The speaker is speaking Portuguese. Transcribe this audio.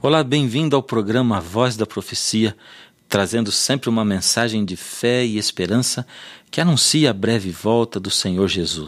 Olá, bem-vindo ao programa A Voz da Profecia, trazendo sempre uma mensagem de fé e esperança que anuncia a breve volta do Senhor Jesus.